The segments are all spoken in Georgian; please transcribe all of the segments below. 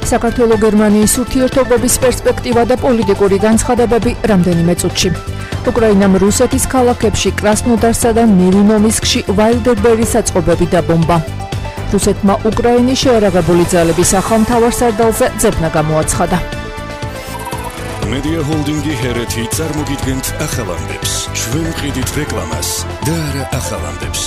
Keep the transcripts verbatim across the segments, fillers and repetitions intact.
საქართველოს გერმანიის ურთიერთობების პერსპექტივა და პოლიტიკური განცხადებები რამდენიმე წუთში. უკრაინამ რუსეთის ქალაქებში კრასნოდარსა და მელინოვსკში ვაილდერბერის საწყობები დაბომბა. რუსეთმა უკრაინის შეერაღებული ძალების ახალ მთავარსარდალზე ძებნა გამოაცხადა. Media Holdingi ჰერეთი წარმოგიდგენთ ახალ ამბებს. ჩვენ ვყიდით რეკლამას და არა ახალ ამბებს.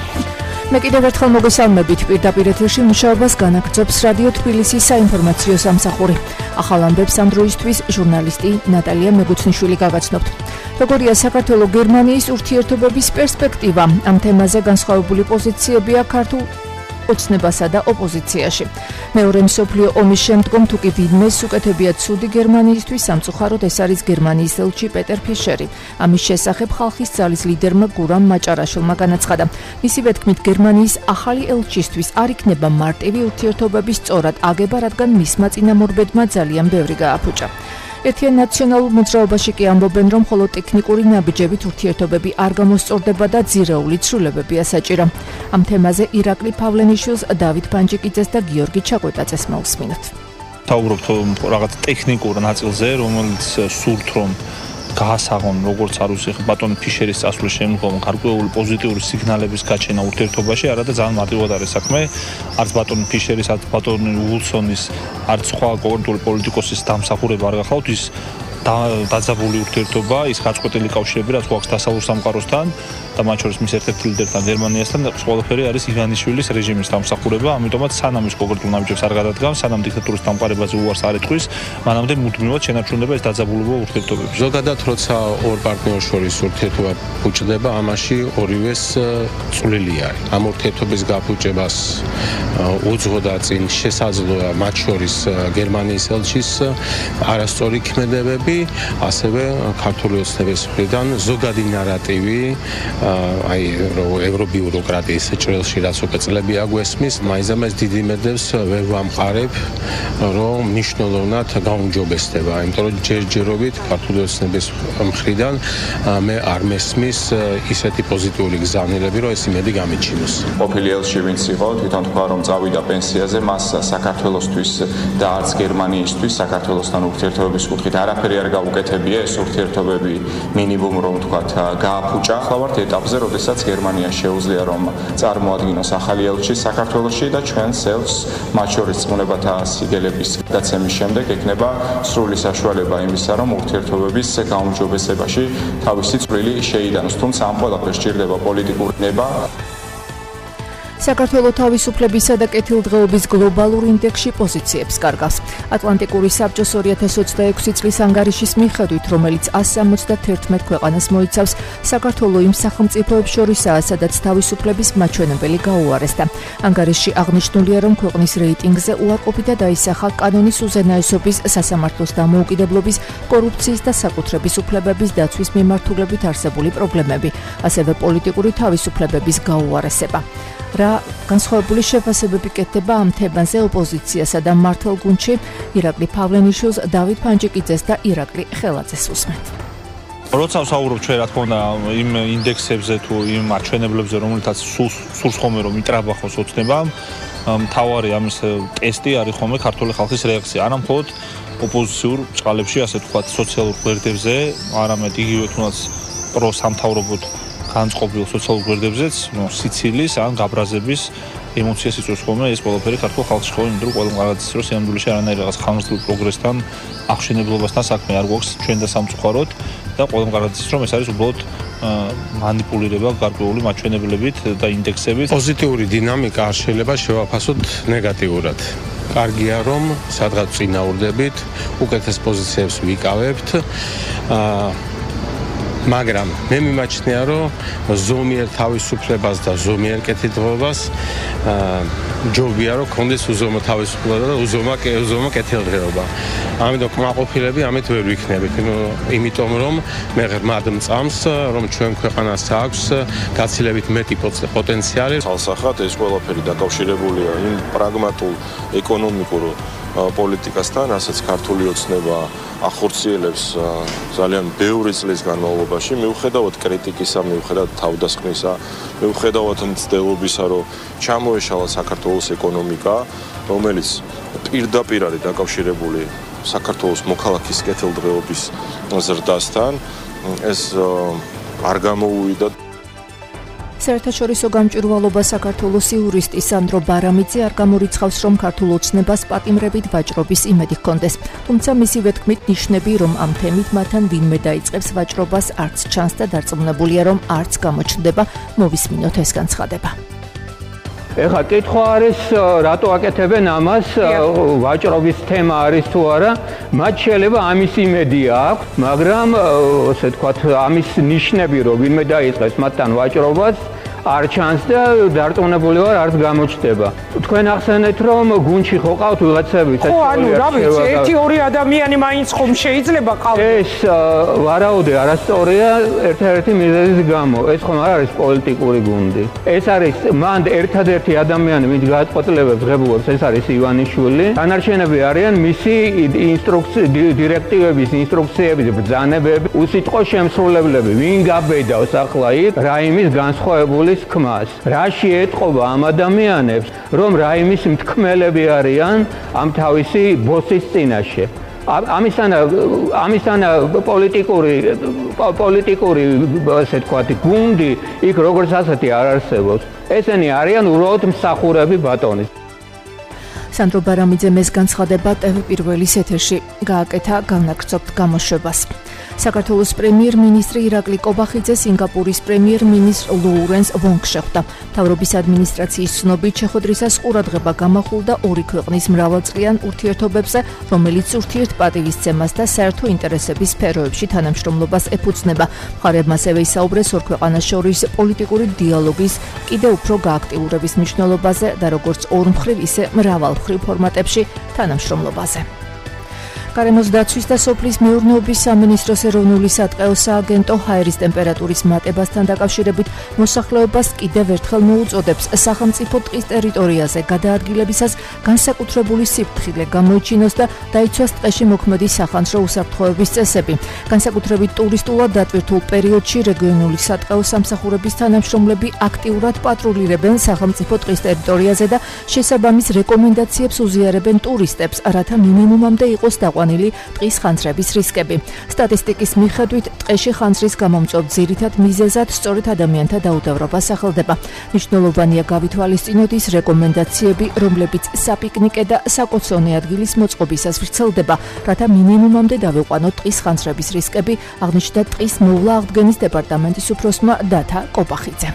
მე კიდევ ერთხელ მოგესალმებით, პირდაპირ ეთერში მუშაობას განაგრძობს რადიო თბილისის საინფორმაციო სამსახური. ახალ ამბებს ამ დროისთვის ჟურნალისტი ნატალია მეგუცნიშვილი გაგაცნობთ. როგორია საქართველოს გერმანიის ურთიერთობების პერსპექტივა? ამ თემაზე განსხვავებული პოზიციებია ქართულ ოცნებასა და ოპოზიციაში. მეორე მსოფლიო ომის შემდგომ თუ კი ვინმეს უკეთებია ცუდი გერმანიისთვის, სამწუხაროდ ეს არის გერმანიის ელჩი პეტერ ფიშერი. ამის შესახებ ხალხის ძალის ლიდერმა გურამ მაჭარაშვილმა განაცხადა. მისივე თქმით, გერმანიის ახალი ელჩისთვის არ იქნება მარტივი ურთიერთობების სწორად აგება, რადგან მისმა წინამორბედმა ძალიან ბევრი გააფუჭა. ერთიან ნაციონალურ მოძრაობაში კი ამბობენ, რომ მხოლოდ ტექნიკური ნაბიჯებით ურთიერთობები არ გამოსწორდება და ძირეული ცვლილებებია საჭირო. ამ თემაზე ირაკლი ფავლენიშვილს, დავით პანჯიკიძეს და გიორგი ჩაკვეტაძეს მოვსმინოთ. თავბრობთ რაღაც ტექნიკურ ნაწილზე, რომელიც სურთ რომ გაასაღონ როგორც არ ვიცი ბატონი ფიშერის წასვლის შემდგომ გარკვეული პოზიტიური სიგნალების გაჩენა ურთიერთობაში, არადა ძალიან მარტივად არის საქმე. არც ბატონი ფიშერის, არც ბატონი უილსონის, არც სხვა კონკრეტული პოლიტიკოსის დამსახურება არ გახავთ ის დაძაბული ურთიერთობა, ის გაწყვეტილი კავშირები, რაც გვაქვს დასავლურ სამყაროსთან და მათ შორის მის ერთ-ერთ ლიდერთან გერმანიასთან, ყველაფერი არის ივანიშვილის რეჟიმის დამსახურება, ამიტომაც სანამ ის კონკრეტულ ნაბიჯებს არ გადადგამს, სანამ დიქტატურის დამყარებაზე უარს არ ეთქვის, მანამდე მუდმივად შენარჩუნდება ეს დაძაბულობა ურთიერთობებში. ზოგადად, როცა ორ პარტნიორს შორის ურთიერთობა ფუჭდება, ამაში ორივეს წვლილი არის. ამ ურთიერთობის გაფუჭებას უძღოდა წინ შესაძლოა მათ შორის გერმანიის ელჩის არასწორი ქმედებები, ასევე ქართული ოცნების მხრიდან ზოგადი ნარატივი, აი ევრობიუროკრატიის ჭრილში რაც უკვე წლები აგვესმის, მაინც დიდი იმედებს ვერ ვამყარებ, რომ მნიშვნელოვნად გაუმჯობესდება, იმიტომ რომ ჯერჯერობით ქართული ოცნების მხრიდან მე არ მესმის ისეთი პოზიტიური გზავნილები, რომ ეს იმედი გამიჩინოს. ყოფილი ელჩი ვინც იყო, თვითონ თქვა რომ წავიდა პენსიაზე, მას საქართველოსთვის და არც გერმანიისთვის საქართველოსთან ურთიერთობების კუთხით არაფერი არ გაუკეთებია, ეს ურთიერთობები მინიმუმ რომ ვთქვათ გააფუჭა. ახლა ვართ ეტაპზე, როდესაც გერმანია შეუძლია რომ წარმოადგინოს ახალი ელჩი საქართველოში და ჩვენს ელჩს მათ შორის წმუნებათა სიგელების გადაცემის შემდეგ ექნება სრული საშუალება იმისა, რომ ურთიერთობების გაუმჯობესებაში თავისი წვლილი შეიტანოს. თუმცა ამ ყველაფერს სჭირდება პოლიტიკური ნება. საქართველოს თავისუფლებისა და კეთილდღეობის გლობალურ ინდექსში პოზიციებს კარგავს. ატლანტიკური საბჭოს ორი ათას ოცდაექვსი წლის ანგარიშის მიხედვით, რომელიც ას სამოცდათერთმეტ ქვეყანას მოიცავს, საქართველოს იმ სახელმწიფოებს შორისაა, სადაც თავისუფლების მაჩვენებელი გაუარესდა. ანგარიშში აღნიშნულია, რომ ქვეყნის რეიტინგზე უარყოფითად აისახა კანონის უზენაესობის, სასამართლოს დამოუკიდებლობის, კორუფციის და საკუთრების უფლებების დაცვის მიმართულებით არსებული პრობლემები, ასევე პოლიტიკური თავისუფლებების გაუარესება. რა განსხვავებული შეფასებები კეთდება ამ თემაზე ოპოზიციასა და მართლ გუნდში? ირაკლი ფავლენიშვილს, დავით პანჯიკიძეს და ირაკლი ხელაძეს უსმენთ. როცა ვსაუბრობ ჩვენ რა თქმა უნდა იმ ინდექსებზე თუ იმ არჩევნებზე, რომელთაც სურს ხოლმე რომ იტრაბახოს ოცნებამ, მთავარი ამის ტესტი არის ხოლმე ქართული ხალხის რეაქცია. არა მხოლოდ ოპოზიციურ ჭყალებში, ასე ვთქვათ, სოციალურ გვერდებზე, არამედ იგივე თუნდაც პრო სამთავრობოდ განწყობილ სოციალურ გვერდებზეც სიცილის ან გაბრაზების ემოციას იწვევს ხოლმე ეს ყველაფერი ქართულ ხალხში ხოლმე, იმიტომ რომ ყველამ კარგად იცის, რომ სიამდვილეში არანაირ რაღაც ხანგრძლივ პროგრესთან, აღშენებლობასთან საქმე არ გვაქვს ჩვენ და სამწუხაროდ და ყველამ კარგად იცის, რომ ეს არის უბრალოდ მანიპულირება გარკვეული მაჩვენებლებით და ინდექსებით. პოზიტიური დინამიკა არ შეიძლება შევაფასოთ ნეგატიურად. კარგია რომ სადღაც წინაურდებით, უკეთეს პოზიციებს ვიკავებთ. მაგრამ მე მიმაჩნია, რომ ზომიერ თავისუფლებას და ზომიერ კეთილდღეობას ჯობია, რომ კონდეს უზომო თავისუფლება და უზომო უზომო კეთილდღეობა. ამიტომ კმაყოფილები ამით ვერ ვიქნებით, იმიტომ რომ მე ღრმად მწამს, რომ ჩვენ ქვეყანას აქვს გაცილებით მეტი პოტენციალი. თალსახად ეს ყველაფერი დაკავშირებულია იმ პრაგმატულ ეკონომიკურ პოლიტიკასთან, რასაც ქართული ოცნება ახორციელებს ძალიან ბევრი წლის განმავლობაში, მიუხედავად კრიტიკისა, მიუხედავად თავდასხმისა, მიუხედავად მცდელობისა, რომ ჩამოეშალა საქართველოს ეკონომიკა, რომელიც პირდაპირ არის დაკავშირებული საქართველოს მოქალაქის კეთილდღეობის ზრდასთან, ეს არ გამოუვიდა. საერთაშორისო გამჭვირვალობა საქართველოს იურისტი სანდრო ბარამიძე არ გამორიცხავს, რომ ქართულ ოცნებას პატიმრებით ვაჭრობის იმედი ჰქონდეს. თუმცა მისივე თქმით ნიშნები, რომ ამ თემით მათთან ვინმე დაიწყებს ვაჭრობას, არც ჩანს და დარწმუნებულია, რომ არც გამოჩნდება. მოვისმინოთ ეს განცხადება. ეხლა კითხვა არის, რატო აკეთებენ ამას, ვაჭრობის თემა არის თუ არა, მათ შეიძლება ამის იმედი აქვს, მაგრამ ასე ვთქვათ, ამის ნიშნები, რომ ვინმე დაიწყებს მათთან ვაჭრობას, არ ჩანს და დარწმუნებული ვარ, არც გამოჩნდება. თქვენ ახსენეთ, რომ გუნდში ხო ყავთ ვიღაცები, ხო, ანუ რა ვიცი, ერთი ორი ადამიანი მაინც ხომ შეიძლება ყავდეს. ეს ვარაუდი არასწორია ერთ-ერთი მიზეზის გამო. ეს ხომ არ არის პოლიტიკური გუნდი. ეს არის მანდ ერთადერთი ადამიანი, ვინც გააწყობილებს ღებულობს, ეს არის ივანიშვილი. დანარჩენები არიან მისი ინსტრუქცია, დირექტივების, ინსტრუქციების ბრძანებები, უსიტყვო შემსრულებლები, ვინ გაბედავს ახლა იქ რაიმის განსხვავებული ხმას. რაში ეტყობა ამ ადამიანებს, რომ რაიმის მთქმელები არიან ამ თავისი ბოსის წინაშე. ამისანა ამისანა პოლიტიკური პოლიტიკური ასე ვთქვათ გუნდი იქ როგორც ასეთი არ არსებობს. ესენი არიან უბრალოდ მსახურები ბატონის. სანდრო ბარამიძემ ეს განცხადება ტევ პირველის ეთერში გააკეთა განაგრძობთ გამოშვებას. საქართველოს პრემიერ-მინისტრი ირაკლი კობახიძე სინგაპურის პრემიერ-მინისტრ ლოურენს ვონგს შეხვდა. მთავრობის ადმინისტრაციის ცნობით შეხვედრისას ყურადღება გამახვილდა ორი ქვეყნის მრავალწლიან ურთიერთობებზე, რომელიც ურთიერთპატივისცემას და საერთო ინტერესების სფეროებში თანამშრომლობას ეფუძნება. მხარეებმა ასევე ისაუბრეს ორ ქვეყანას შორის პოლიტიკური დიალოგის კიდევ უფრო გააქტიურების მნიშვნელობაზე და როგორც ორმხრივ, ისე მრავალმხრივ ფორმატებში თანამშრომლობაზე. გარემოს დაცვის და სოფლის მეურნეობის სამინისტროს ეროვნული სატყეო სააგენტო ჰაერის ტემპერატურის მატებასთან დაკავშირებით მოსახლეობას კიდევ ერთხელ მოუწოდებს სახელმწიფო ტყის ტერიტორიაზე გადაადგილებისას განსაკუთრებული სიფრთხილე გამოიჩინოს და დაიცვას ტყეში მოქმედი სახანძრო უსაფრთხოების წესები. განსაკუთრებით ტურისტულად დატვირთულ პერიოდში რეგიონული სატყეო სამსახურების თანამშრომლები აქტიურად პატრულირებენ სახელმწიფო ტყის ტერიტორიაზე და შესაბამის რეკომენდაციებს უზიარებენ ტურისტებს, რათა მინიმუმამდე იყოს დაყვანილი ტყის ხანძრების რისკები. სტატისტიკის მიხედვით ტყეში ხანძრის გამომწვევ ძირითად მიზეზად სწორედ ადამიანთა დაუდევრობა სახელდება. მნიშვნელოვანია გავითვალისწინოთ ის რეკომენდაციები, რომლებიც საპიკნიკე და საკოცონე ადგილის მოწყობისას ვრცელდება, რათა მინიმუმამდე დავიყვანოთ ტყის ხანძრების რისკები, აღნიშნა ტყის მოვლა აღდგენის დეპარტამენტის უფროსმა დათა კობახიძე.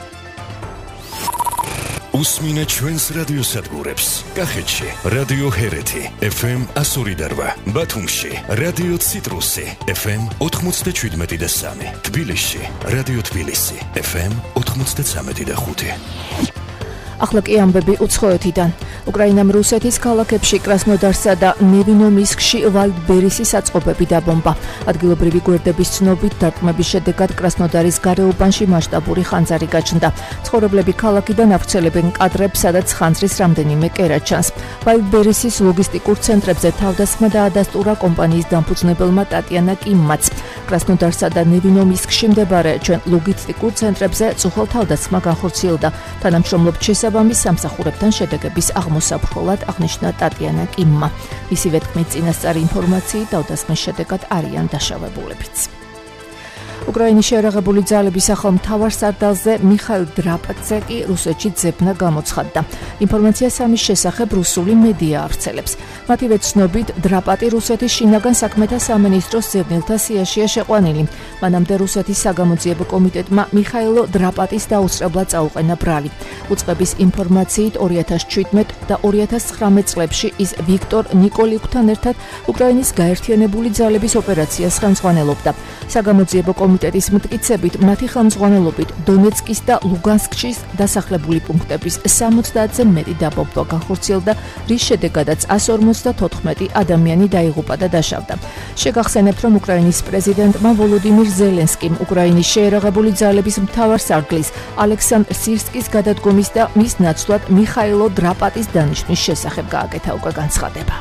უსმინეთ ჩვენს რადიოსადგურებს. კახეთში რადიო ჰერეთი ეფ ემ ასორი და რვა, ბათუმში რადიო ციტრუსი ეფ ემ ოთხმოცდაშვიდმეტი და სამი, თბილისში რადიო თბილისი ეფ ემ ოთხმოცდაცამეტი და ხუთი. ახლა კი ამბები უცხოეთიდან. უკრაინამ რუსეთის ქალაქებში კრასნოდარსა და ნევინომისკში ვალდბერისის საწყობები დაბომბა. ადგილობრივი გვერდების ცნობით დარტყმების შედეგად კრასნოდარის გარეუბანში მასშტაბური ხანძარი გაჩნდა. ცხოვრებლები ქალაქიდან ავრცელებენ კადრებს, სადაც ხანძრის რამდენიმე კერა ჩანს. ვალდბერისის ლოგისტიკურ ცენტრებზე თავდასხმა დაადასტურა კომპანიის დამფუძნებელმა ტატიანა კიმმაც. კრასნოდარსა და ნევინომისკში მდებარე ჩვენ ლოგისტიკურ ცენტრებზე წუხელ თავდასხმა განხორციელდა. თანამშრომლობთ შესაბამის სამსახურებთან შედეგების აღმოსაფრთხოლად აღნიშნა ტატიანა კიმმა. ისივე თქმით, წინასწარი ინფორმაციით თავდასხმის შედეგად არიან დაშავებულებიც. უკრაინის შეერაღებული ძალების ახალ მთავარსარდალზე მიხაილ დრაპაძე კი რუსეთში ძებნა გამოცხადდა. ინფორმაციას ამის შესახებ რუსული მედია ავრცელებს. მათივე ცნობით, დრაპატი რუსეთის შინაგან საქმეთა სამინისტროს ზევნილთა სიაშია შეყვანილი. მანამდე რუსეთის საგამოძიებო კომიტეტმა მიხაილო დრაპატის დაუსწრებლად წაუყენა ბრალი. უწყების ინფორმაციით ორი ათას შვიდმეტ და ორი ათას ცხრამეტ წლებში ის ვიქტორ ნიკოლიუკთან ერთად უკრაინის გაერთიანებული ძალების ოპერაციას ხელმძღვანელობდა. საგამოძიებო კომიტეტის მტკიცებით, მათი ხელმძღვანელობით დონეცკის და ლუგანსკის დასახლებული პუნქტების სამოცდაათზე მეტი დაბომბვა განხორციელდა, რის შედეგადაც εκατს ორმოცდათოთხმეტი ადამიანი დაიღუპა და დაშავდა. შეგახსენებთ, რომ უკრაინის პრეზიდენტმა ვოლოდიმირ ზელენსკიმ უკრაინის შეერაღებული ძალების მთავარ სარდლის ალექსანდრ სირსკის გადადგომის და მის ნაცვლად მიხაილო დრაპატის დანიშვნის შესახებ გააკეთა უკვე განცხადება.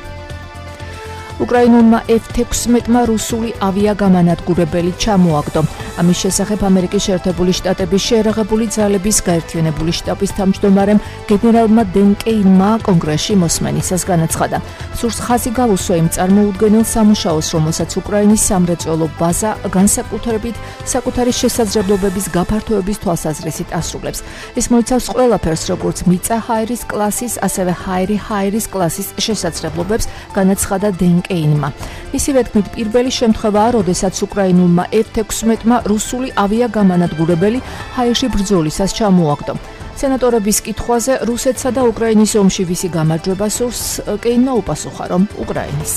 უკრაინულმა ეფ თექვსმეტმა რუსული ავიაგამანადგურებელი ჩამოაგდო. ამის შესახებ ამერიკის შეერთებული შტატების შეერაღებული ძალების გაერთიანებული შტაბის თავმჯდომარემ გენერალმა დენ კეინმა კონგრესში მოსმენისას განაცხადა. სურს ხაზი გაუსვა იმ წარმოუდგენელ სამუშაოს, რომელსაც უკრაინის სამრეწველო ბაზა განსაკუთრებით საკუთარი შესაძლებლობების გაფართოების თვალსაზრისით ასრულებს. ის მოიცავს ყველაფერს, როგორც მიწა ჰაერის კლასის, ასევე ჰაერი ჰაერის კლასის შესაძლებლობებს, განაცხადა დენ კეინმა. ისივე თქმით, პირველი შემთხვევაა, როდესაც უკრაინულმა ეფ თექვსმეტმა რუსული ავიაგამანადგურებელი ჰაერში ბრძოლისას ჩამოაგდო. სენატორების კითხვაზე რუსეთსა და უკრაინის ომში ვისი გამარჯვება სურს, კეინმა უპასუხა, რომ უკრაინის.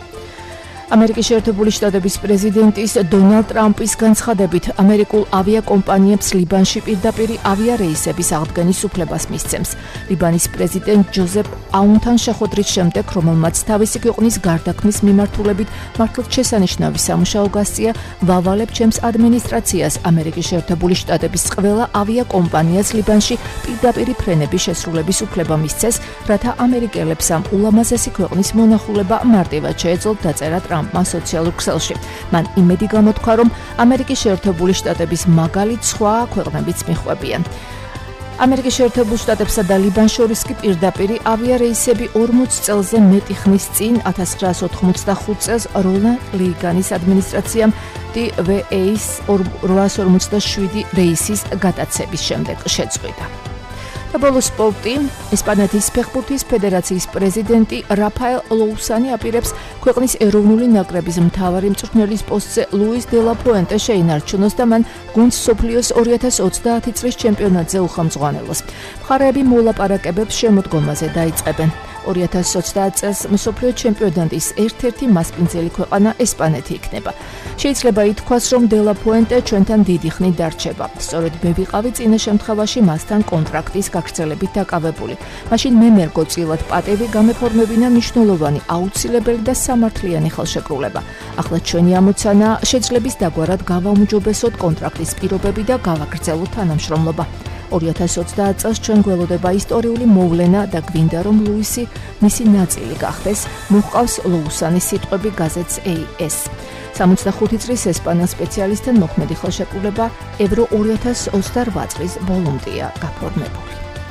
ამერიკის შეერთებული შტატების პრეზიდენტის დონალდ ტრამპის განცხადებით, ამერიკულ ავიაკომპანიებს ლიბანში პირდაპირ ავიარეისების აღდგენის უფლებას მისცემს. ლიბანის პრეზიდენტ ჯოზეფ აუნთან შეხვედრის შემდეგ, რომელმაც თავისი ქვეყნის გარდაქმნის მიმართულებით მართლმსაჯულისმშენებლი სამუშაო გასწია, ვალვალებ ჩემს ადმინისტრაციას ამერიკის შეერთებული შტატების ყველა ავიაკომპანიას ლიბანში პირდაპირ ფრენების შესრულების უფლება მისცეს, რათა ამერიკელებს ამ ულამაზესი ქვეყნის მონახულება მარტივად შეეძლოთ დაწერა ტრამპმა სოციალურ ქსელში. მან იმედი გამოთქვა, რომ ამერიკის შეერთებული შტატების მაგალით სხვა ქვეყნებიც მიჰყვებიან. ამერიკის შეერთებულ შტატებსა და ლიბანს შორის კი პირდაპირ ავიარეისები ორმოც წელზე მეტი ხნის წინ ათას ცხრაასი ოთხმოცდახუთ წელს რონალდ რეიგანის ადმინისტრაციამ დე ვე ეის ორასი ორმოცდაშვიდი რეისის გადაცემის შემდეგ შეწყვიტა. საბოლოო სპორტი. ესპანეთის ფეხბურთის ფედერაციის პრეზიდენტი რაფაელ ლოუსანი აპირებს ქვეყნის ეროვნული ნაკრების მთავარი მწვრთნელის პოსტზე ლუის დე ლა პუენტე შეინარჩუნოს და მან გუნდს მსოფლიოს ორი ათას ოცდაათი წლის ჩემპიონატზე უხელმძღვანელოს. მხარეები მოლაპარაკებებს შემოდგომაზე დაიწყებენ. ორი ათას ოცდაათი წელს მსოფლიო ჩემპიონატის ერთ-ერთი მასპინძელი ქვეყანა ესპანეთი იქნება. შეიძლება ითქვას, რომ დე ლა პუენტე ჩვენთან დიდი ხნით დარჩება. სწორედ მე ვიყავი წინა შემთხვევაში მასთან კონტრაქტის გაგრძელებით დაკავებული. მაშინ მე მერგოწილად პატევი გამეფორმებინა მნიშვნელოვანი, აუცილებელი და სამართლიანი ხელშეკრულება. ახლა ჩვენი ამოცანა შეძლების დაგვარად გავაუმჯობესოთ კონტრაქტის პირობები და გავაგრძელოთ თანამშრომლობა. ორი ათას ოცდაათი წელს ჩვენ გველოდება ისტორიული მოვლენა და გვინდა რომ ლუისი მისი ნაწილი გახდეს, მოჰყავს ლოუსანის სიტყვები გაზეთს ეი ეს. სამოცდახუთი წლის ესპანელ სპეციალისტთან მოქმედი ხელშეკრულება ევრო ორი ათას ოცდაოთხ წლის ბოლომდეა გაფორმებული.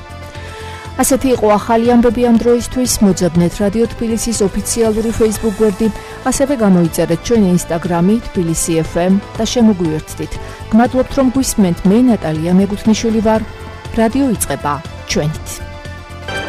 ასეთი იყო ახალი ამბები ამ დროისთვის. მოძებნეთ რადიო თბილისის ოფიციალური Facebook გვერდი, ასევე გამოიწერეთ ჩვენი Instagram-ი თბილისი ეფ ემ და შემოგვიერთდით. გმადლობთ რომ გვისმენთ. მე ნატალია მეგუთნიშვილი ვარ. რადიო იწყება ჩვენით.